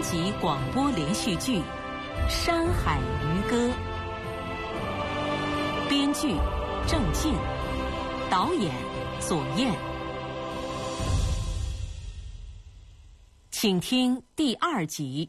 集广播连续剧《山海渔歌》，编剧郑进，导演左燕。请听第2集。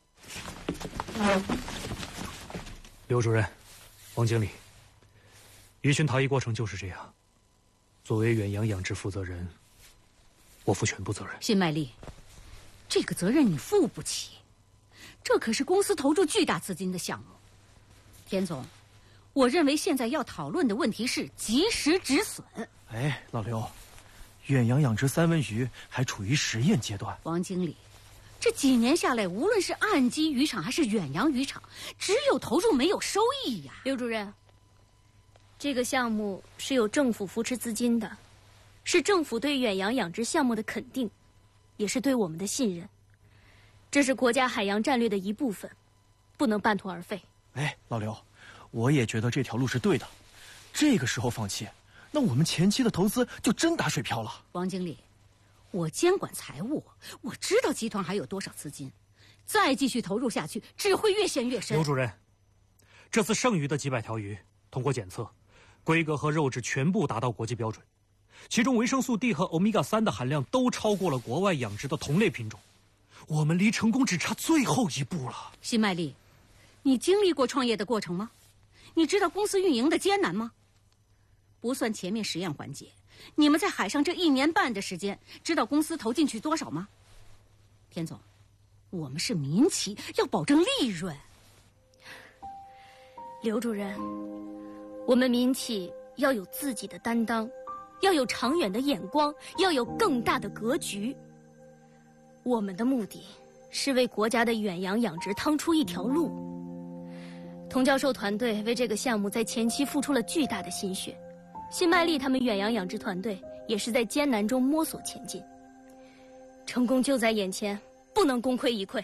刘主任，王经理，鱼群逃逸过程就是这样。作为远洋养殖负责人，我负全部责任。 辛麦丽，这个责任你负不起，这可是公司投入巨大资金的项目。田总，我认为现在要讨论的问题是及时止损。 哎，老刘，远洋养殖三文鱼还处于实验阶段。 王经理，这几年下来，无论是岸基渔场还是远洋渔场，只有投入没有收益呀。 刘主任，这个项目是有政府扶持资金的，是政府对远洋养殖项目的肯定，也是对我们的信任。这是国家海洋战略的一部分，不能半途而废。 哎，老刘，我也觉得这条路是对的。这个时候放弃，那我们前期的投资就真打水漂了。 王经理，我监管财务，我知道集团还有多少资金，再继续投入下去，只会越陷越深。 刘主任，这次剩余的几百条鱼通过检测，规格和肉质全部达到国际标准，其中维生素 D 和欧米伽3的含量都超过了国外养殖的同类品种，我们离成功只差最后一步了。 辛麦丽，你经历过创业的过程吗？你知道公司运营的艰难吗？不算前面实验环节，你们在海上这1年半的时间，知道公司投进去多少吗？田总，我们是民企，要保证利润。 刘主任，我们民企要有自己的担当，要有长远的眼光，要有更大的格局。我们的目的是为国家的远洋养殖趟出一条路。童教授团队为这个项目在前期付出了巨大的心血，辛麦丽他们远洋养殖团队也是在艰难中摸索前进。成功就在眼前，不能功亏一篑。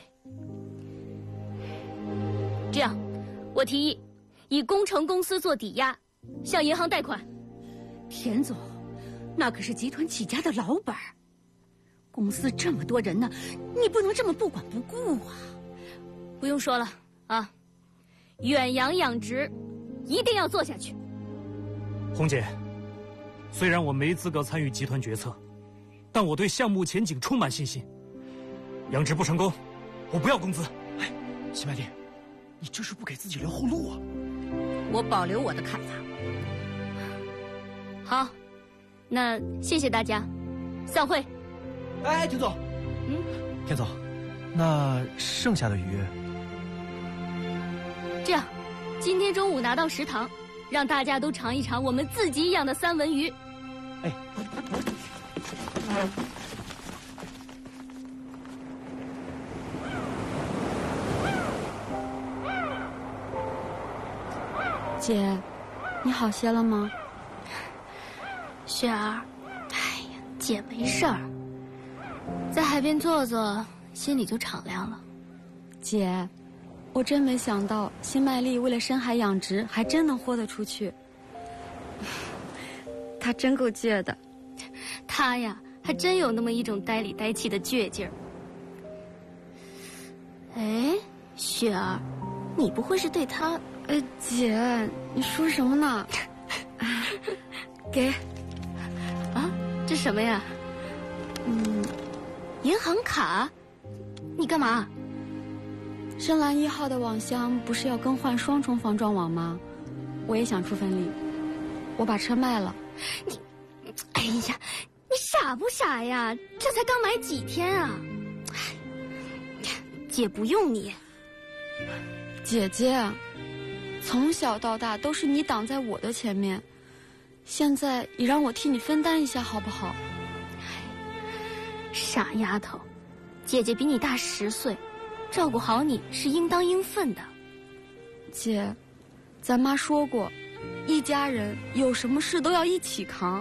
这样，我提议以工程公司做抵押，向银行贷款。 田总，那可是集团起家的老板，公司这么多人呢，你不能这么不管不顾啊。 不用说了啊，远洋养殖一定要做下去。 红姐，虽然我没资格参与集团决策，但我对项目前景充满信心。养殖不成功，我不要工资。 哎，辛麦丽，你这是不给自己留后路啊。 我保留我的看法。 好，那谢谢大家，散会。 哎，田总，田总，那剩下的鱼， 这样，今天中午拿到食堂，让大家都尝一尝我们自己养的三文鱼。 哎， 姐，你好些了吗？ 雪儿，哎呀，姐没事儿，在海边坐坐，心里就敞亮了。 姐，我真没想到辛麦丽为了深海养殖还真能豁得出去。她真够倔的。 她呀，还真有那么一种呆里呆气的倔劲儿。哎，雪儿，你不会是对她…… 姐，你说什么呢？给。 啊，这什么呀？银行卡？你干嘛？ 深蓝1号的网箱不是要更换双重防撞网吗？我也想出份力，我把车卖了。 你，哎呀，你傻不傻呀？这才刚买几天啊！姐不用你。 姐姐，从小到大都是你挡在我的前面，现在也让我替你分担一下好不好？ 傻丫头，姐姐比你大10岁，照顾好你是应当应分的。 姐，咱妈说过，一家人有什么事都要一起扛。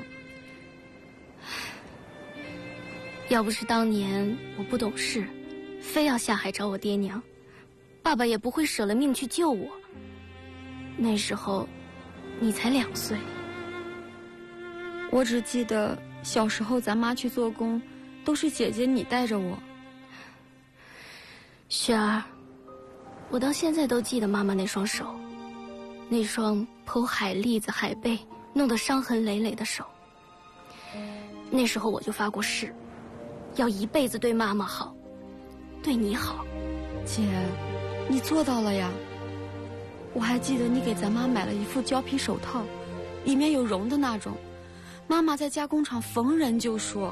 要不是当年我不懂事，非要下海找我爹娘，爸爸也不会舍了命去救我。那时候你才2岁。 我只记得小时候咱妈去做工，都是姐姐你带着我。 雪儿，我到现在都记得妈妈那双手，那双剖海蛎子、海贝弄得伤痕累累的手。那时候我就发过誓，要一辈子对妈妈好，对你好。 姐，你做到了呀！我还记得你给咱妈买了一副胶皮手套，里面有绒的那种，妈妈在加工厂逢人就说。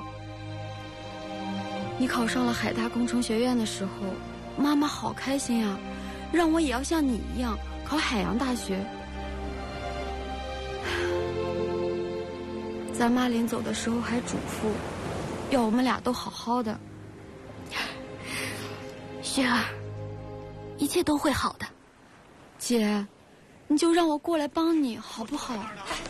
你考上了海大工程学院的时候，妈妈好开心呀，让我也要像你一样考海洋大学。咱妈临走的时候还嘱咐，要我们俩都好好的。 雪儿，一切都会好的。 姐，你就让我过来帮你好不好？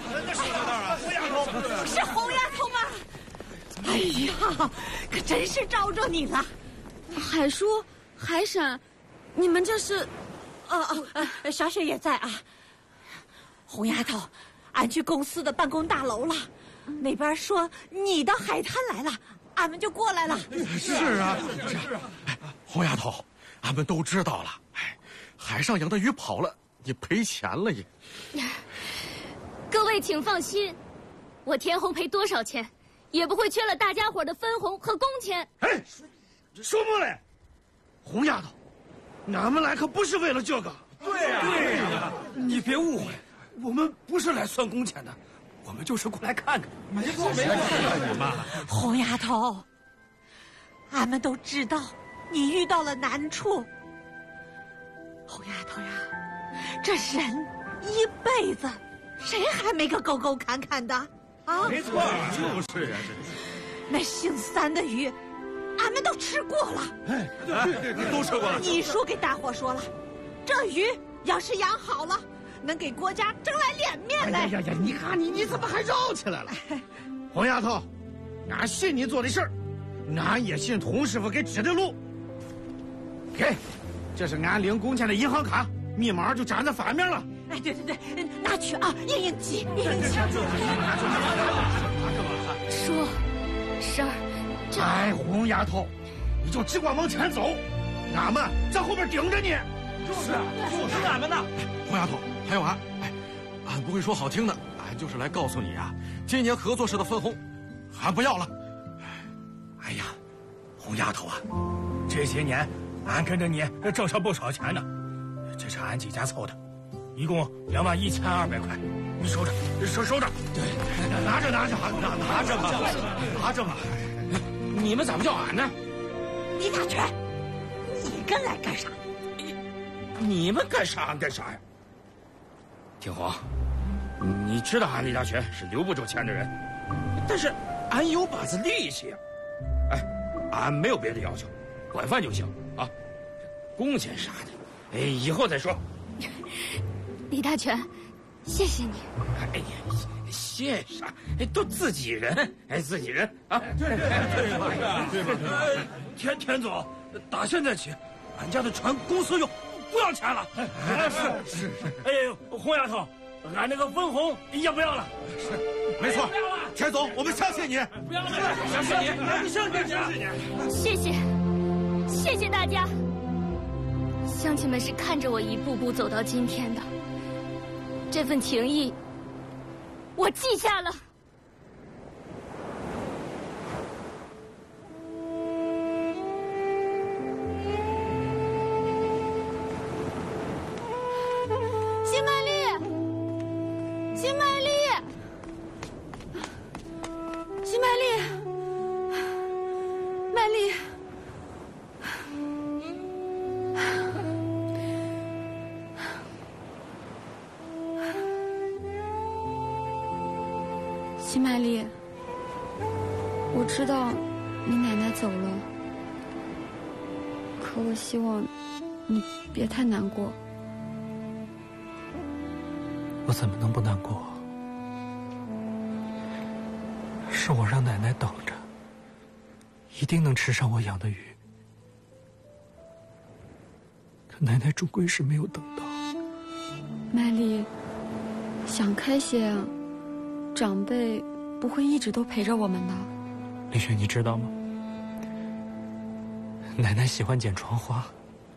是红丫头吗？哎呀，可真是招着你了。 海叔、海婶，你们这是？ 小雪也在啊。红丫头，俺去公司的办公大楼了，那边说你到海滩来了，俺们就过来了。 是啊，红丫头，俺们都知道了。海上养的鱼跑了，你赔钱了也。 各位请放心，我田红赔多少钱，也不会缺了大家伙的分红和工钱。 哎，什么嘞？红丫头，俺们来可不是为了这个。 对呀，你别误会，我们不是来算工钱的，我们就是过来看看。没错。 红丫头，俺们都知道你遇到了难处。红丫头呀，这人一辈子，谁还没个沟沟坎坎的啊？ 没错，就是啊， 那姓三的鱼，俺们都吃过了。 对，都吃过了。 你叔给大伙说了，这鱼要是养好了，能给国家争来脸面来。 哎呀，你看你怎么还绕起来了？红丫头，俺信你做的事儿，俺也信童师傅给指的路。给。这是俺领工钱的银行卡，密码就粘在反面了。 哎，对，拿去啊，印印机。 叔，婶儿， 哎，红丫头，你就只管往前走，俺们在后边顶着你。 就是俺们呢。 红丫头，还有俺，俺不会说好听的，俺就是来告诉你啊，今年合作社的分红，俺不要了。 哎呀，红丫头啊，这些年。俺跟着你挣上不少钱呢，这是俺几家凑的，一共21200块，你收着，收着。对，拿着吧。你们咋不叫俺呢？ 李大全，你跟来干啥？ 你们干啥俺干啥呀？挺红，你知道俺李大全是留不住钱的人，但是俺有把子力气啊。俺没有别的要求，管饭就行。啊，工钱啥的，以后再说。 李大全，谢谢你。 哎呀，谢啥？都自己人，自己人啊！对吧？田总，打现在起，俺家的船公司用，不要钱了。是。哎，红丫头，俺那个分红也不要了。是，没错。田总，我们相信你。不要了，相信你。 谢谢大家，乡亲们是看着我一步步走到今天的，这份情谊，我记下了。 新麦丽，麦丽。新麦丽，我知道你奶奶走了，可我希望你别太难过。 我怎么能不难过？是我让奶奶等着，一定能吃上我养的鱼。可奶奶终归是没有等到。 麦丽，想开些啊。长辈不会一直都陪着我们的。 丽雪，你知道吗？奶奶喜欢剪窗花，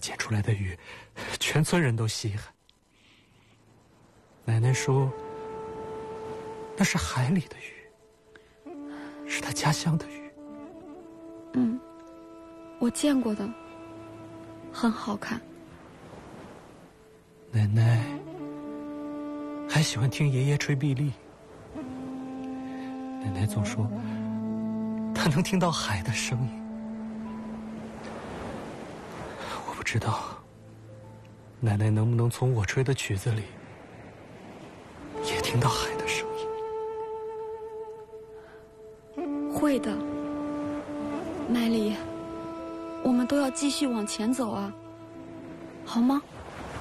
捡出来的鱼，全村人都稀罕。奶奶说，那是海里的鱼，是她家乡的鱼。 我见过的，很好看。 奶奶还喜欢听爷爷吹碧丽。奶奶总说，她能听到海的声音。我不知道，奶奶能不能从我吹的曲子里也听到海的声音？ 会的，麦丽，我们都要继续往前走啊，好吗？